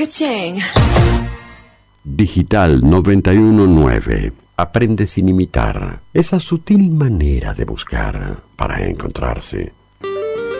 Ka-ching. Digital 919. Aprende sin imitar. Esa sutil manera de buscar para encontrarse.